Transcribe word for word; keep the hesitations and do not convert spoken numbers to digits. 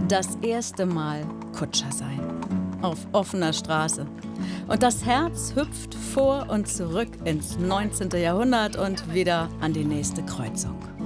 Das erste Mal Kutscher sein. Auf offener Straße. Und das Herz hüpft vor und zurück ins neunzehnte Jahrhundert und wieder an die nächste Kreuzung.